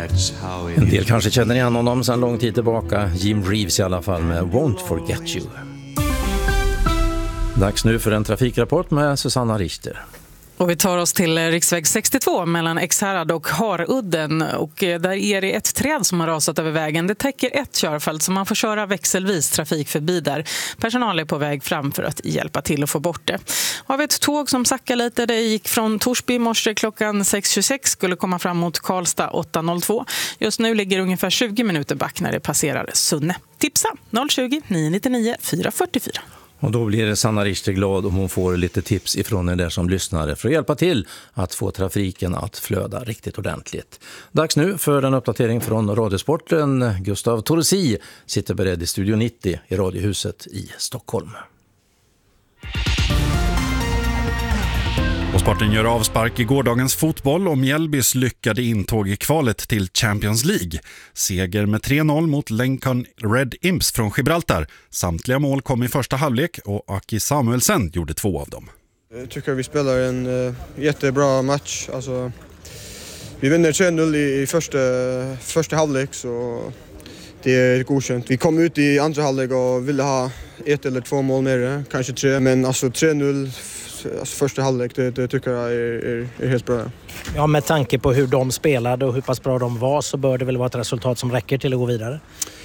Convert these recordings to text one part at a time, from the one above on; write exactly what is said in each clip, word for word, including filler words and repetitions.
En del kanske känner igen honom sedan lång tid tillbaka. Jim Reeves i alla fall med Won't Forget You. Dags nu för en trafikrapport med Susanna Richter. Och vi tar oss till riksväg sextiotvå mellan Ekshärad och Harudden, och där är det ett träd som har rasat över vägen. Det täcker ett körfält så man får köra växelvis trafik förbi där. Personal är på väg fram för att hjälpa till att få bort det. Har vi ett tåg som sackar lite. Det gick från Torsby i morse klockan sex tjugosex, skulle komma fram mot Karlstad åtta noll två. Just nu ligger ungefär tjugo minuter back när det passerar Sunne. Tipsa noll tjugo, nio nittionio, fyra fyrtiofyra. Och då blir det Sanna Richter glad om hon får lite tips ifrån er där som lyssnare för att hjälpa till att få trafiken att flöda riktigt ordentligt. Dags nu för en uppdatering från Radiosporten. Gustav Torsi sitter beredd i Studio nittio i Radiohuset i Stockholm. Och sporten gör avspark i gårdagens fotboll och Mjällbys lyckade intåg i kvalet till Champions League. Seger med tre noll mot Lincoln Red Imps från Gibraltar. Samtliga mål kom i första halvlek och Aki Samuelsen gjorde två av dem. Jag tycker vi spelar en uh, jättebra match. Alltså, vi vinner tre noll i, i första, första halvlek, så det är godkänt. Vi kom ut i andra halvlek och ville ha ett eller två mål mer, kanske tre. Men alltså tre noll... Alltså första halvlek, det, det tycker jag är, är, är helt bra. Ja, med tanke på hur de spelade och hur pass bra de var så bör det väl vara ett resultat som räcker till att gå vidare?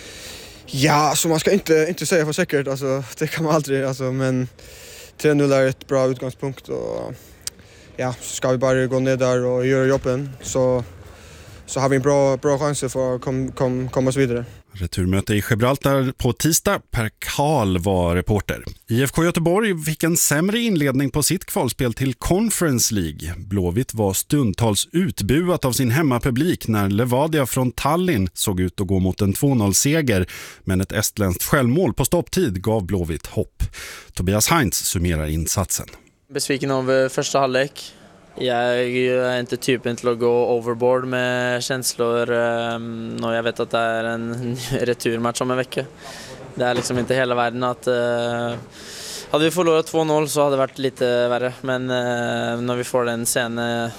Ja, alltså man ska inte, inte säga för säkert, alltså, det kan man aldrig. Alltså, men tre noll är ett bra utgångspunkt och ja, ska vi bara gå ner där och göra jobben så, så har vi en bra, bra chans för att kom, kom, komma oss vidare. Returmöte i Gibraltar på tisdag. Per Karl var reporter. I F K Göteborg fick en sämre inledning på sitt kvalspel till Conference League. Blåvitt var stundtals utbuat av sin hemmapublik när Levadia från Tallinn såg ut att gå mot en två noll-seger. Men ett estländskt självmål på stopptid gav Blåvitt hopp. Tobias Heinz summerar insatsen. Besviken av första halvlek. Jag är inte typen till att gå overboard med känslor um, och jag vet att det är en returmatch om en vecka. Det är liksom inte hela världen att uh, hade vi förlorat två noll så hade det varit lite värre, men uh, när vi får den sen uh,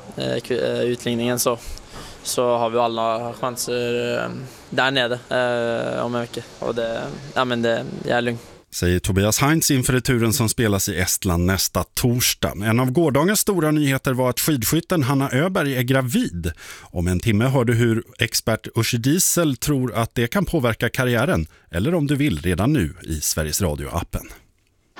uh, utligningen så så har vi alla chanser uh, där nere uh, om en vecka och det ja men det jag är lugn. Säger Tobias Heinz inför returen som spelas i Estland nästa torsdag. En av gårdagens stora nyheter var att skidskytten Hanna Öberg är gravid. Om en timme hörde hur expert Uschi Diesel tror att det kan påverka karriären, eller om du vill redan nu i Sveriges Radio-appen.